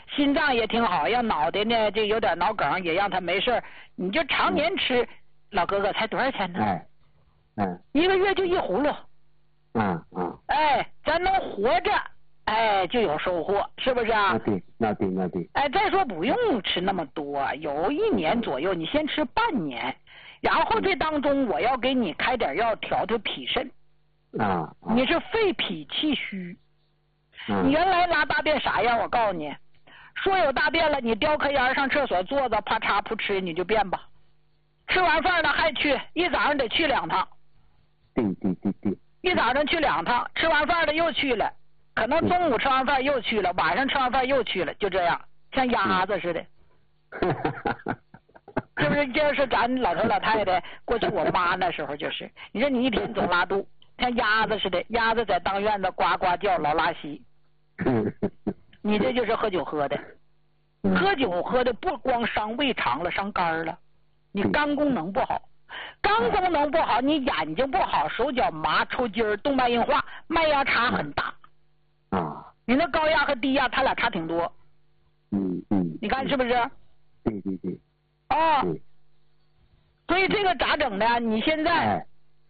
心脏也挺好，要脑袋呢就有点脑梗，也让他没事，你就常年吃，老哥哥才多少钱呢？1个月就1葫芦。哎，咱能活着，哎，就有收获，是不是啊？ 那对。 哎，再说不用吃那么多，有1年左右，你先吃半年，然后这当中我要给你开点药调脾肾。你是肺脾气虚。你原来拉大便啥样？我告诉你，说有大便了，你叼颗烟上厕所坐着，啪嚓噗嗤你就便吧。吃完饭了还去，一早上得去2趟。 对。 一早上去2趟，吃完饭了又去了，可能中午吃完饭又去了，晚上吃完饭又去了，就这样，像鸭子似的。是不是？这是咱老头老太太，过去我妈那时候就是，你说你一天总拉肚，像鸭子似的，鸭子在当院子呱呱叫，老拉稀。你这就是喝酒喝的，喝酒喝的不光伤胃肠了，伤肝了，你肝功能不好。肝功能不好，你眼睛不好，手脚麻，抽筋儿，动脉硬化，脉压差很大。你那高压和低压，它俩差挺多。你看是不是？ 对。 所以这个咋整呢？你现在，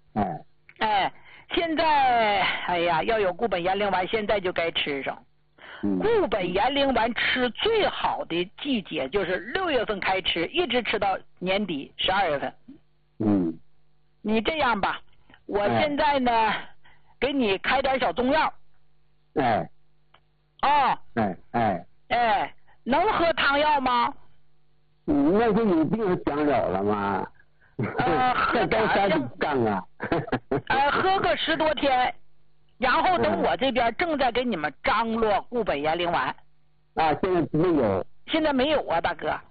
现在，哎呀，要有固本延龄丸，现在就该吃上。固本延龄丸吃最好的季节就是6月份开吃，一直吃到年底12月份。你这样吧，我现在呢，给你开点小中药。能喝汤药吗？ 那就有病讲了了吗？ 喝点干啊。 喝个10多天，然后等我这边正在给你们张罗固本延龄丸。 现在没有。 现在没有啊，大哥。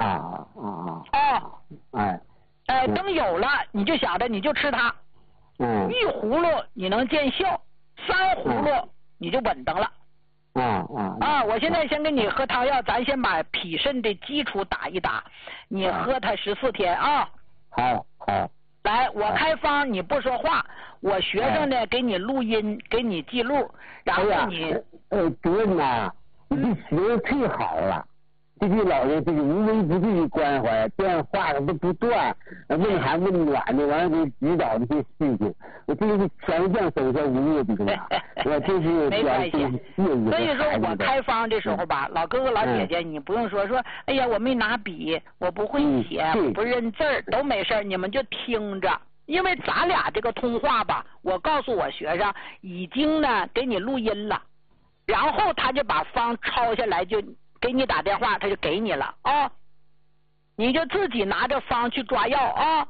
等有了，你就想着你就吃它。1葫芦你能见效，3葫芦你就稳当了。我现在先给你喝汤药，咱先把脾肾的基础打一打，你喝它14天啊。 好。 来，我开方，你不说话，我学生呢给你录音，给你记录，然后你。 主任呐，你这学的忒好了。这些老人这个无微不至的关怀，电话都不断，问寒问暖的，完了给指导这些事情，我真是强将手下无恶的呀！我真是没关系。所以说我开方的时候吧，老哥哥老姐姐，你不用说，哎呀，我没拿笔，我不会写，不认字儿，都没事，你们就听着。因为咱俩这个通话吧，我告诉我学生已经呢给你录音了，然后他就把方抄下来就。给你打电话，他就给你了啊，你就自己拿着方去抓药啊。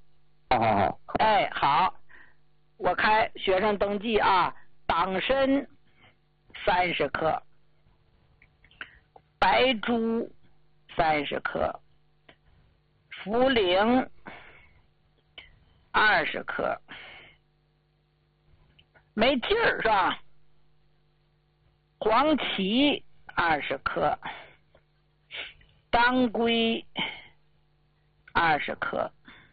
好，我开学生登记啊，党参30克，白术30克，茯苓20克，没劲儿是吧？黄芪20克，当归20克，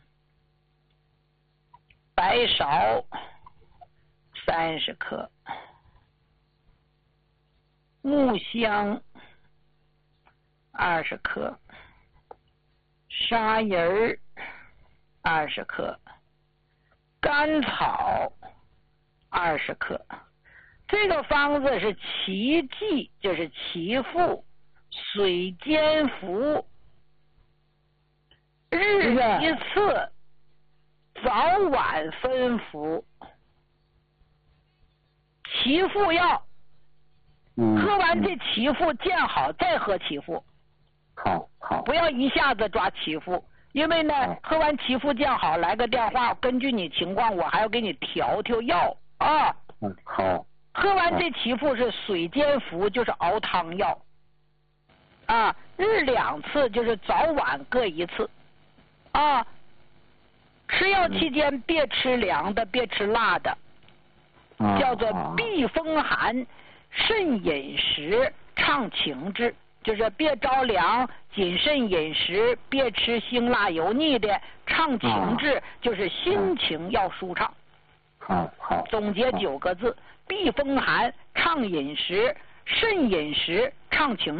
白芍30克，木香20克，沙仁20克，甘草20克。这个方子是齐剂，就是齐服，水煎服，日1次，早晚分服。齐服药，喝完这齐服见好再喝齐服。 好， 不要一下子抓齐服，因为呢，喝完齐服见好来个电话，根据你情况我还要给你调药啊。 好。 喝完这齐服是水煎服，就是熬汤药啊，日2次，就是早晚各1次啊。吃药期间别吃凉的，别吃辣的，叫做避风寒，慎饮食，畅情志，就是别着凉，谨慎饮食，别吃辛辣油腻的，畅情志就是心情要舒畅。 好。 总结9个字。避风寒，畅饮食，慎饮食，畅情。